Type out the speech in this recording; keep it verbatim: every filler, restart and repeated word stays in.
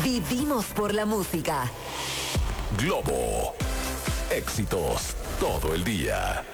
Vivimos por la música. Globo. Éxitos todo el día.